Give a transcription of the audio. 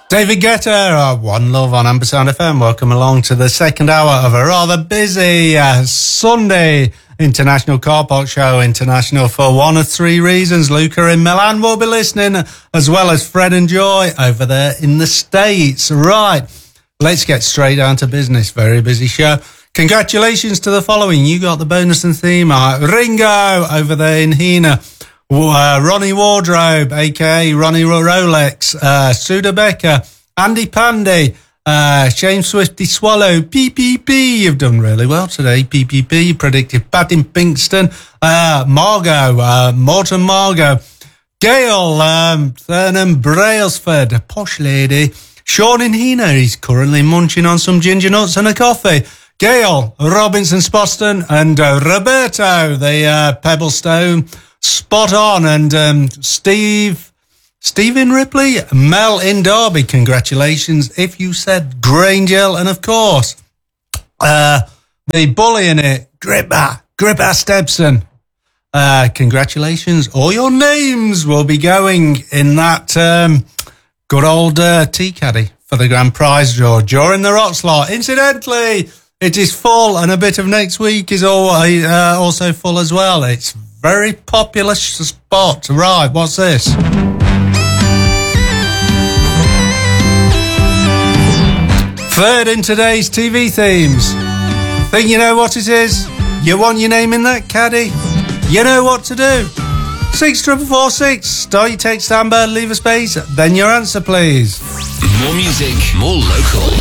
David Guetta, One Love on Ampersand FM. Welcome along to the second hour of a rather busy Sunday International Car Park Show. International for one of three reasons. Luca in Milan will be listening, as well as Fred and Joy over there in the States. Right, let's get straight down to business. Very busy show. Congratulations to the following. You got the bonus and theme. Ringo over there in Hina. Ronnie Wardrobe, a.k.a. Ronnie Rolex, Suda Becker, Andy Pandy, Shane Swifty Swallow, PPP, you've done really well today, PPP, predicted Pat in Pinkston, Margot, Morton Margot, Gail, Thurnham Brailsford, a posh lady, Sean in Hina, he's currently munching on some ginger nuts and a coffee, Gail, Robinson Sposton, and Roberto, the Pebblestone, spot on, and Stephen Ripley, Mel in Derby, congratulations if you said Granger, and of course the bully in it, Gripper Stebson, congratulations, all your names will be going in that good old tea caddy for the grand prize draw during the rock slot. Incidentally, it is full, and a bit of next week is also full as well. It's very popular spot. Right, what's this? Third in today's TV themes. Think you know what it is? You want your name in that, caddy? You know what to do. 64446. Start your text, Amber, leave a space, then your answer, please. More music, more local.